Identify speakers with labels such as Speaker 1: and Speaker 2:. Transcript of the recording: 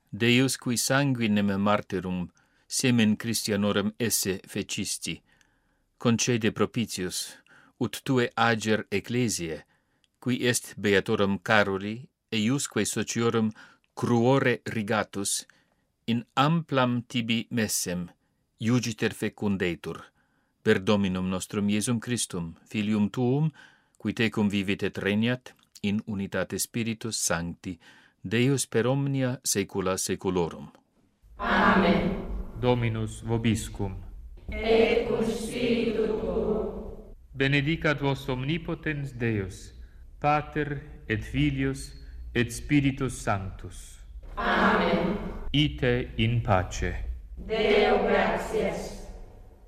Speaker 1: Deus qui sanguinem martyrum semen Christianorum esse fecisti, concede propitius, ut tue ager ecclesiae, qui est beatorum Caroli, eiusque sociorum cruore rigatus, in amplam tibi messem, iugiter fecundetur, per Dominum nostrum Iesum Christum, Filium tuum, qui tecum vivit et regnat, in unitate Spiritus Sancti, Deus per omnia saecula saeculorum.
Speaker 2: Amen.
Speaker 3: Dominus vobiscum.
Speaker 2: Et cum spiritu tuo.
Speaker 3: Benedicat vos omnipotens Deus, Pater et Filius et Spiritus Sanctus.
Speaker 2: Amen.
Speaker 3: Ite in pace.
Speaker 2: Deo gratias.